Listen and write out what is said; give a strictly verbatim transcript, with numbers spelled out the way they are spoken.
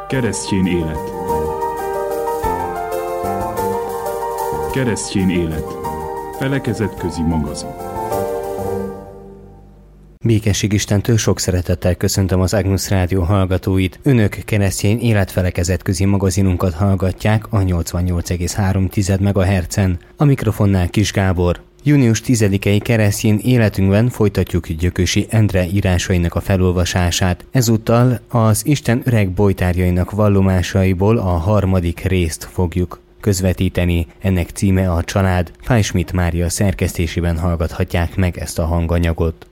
Keresztjén élet. Keresztjén élet. Felekezetközi magazin. Békesség Istentől sok szeretettel köszöntöm az Agnus Rádió hallgatóit. Önök keresztény életfelekezetközi magazinunkat hallgatják a nyolcvannyolc egész három megahertzen. A mikrofonnál Kis Gábor. június tizedikei keresztény életünkben folytatjuk Gyökösi Endre írásainak a felolvasását. Ezúttal az Isten öreg bojtárjainak vallomásaiból a harmadik részt fogjuk közvetíteni. Ennek címe a Család. Fáj Schmidt Mária szerkesztésében hallgathatják meg ezt a hanganyagot.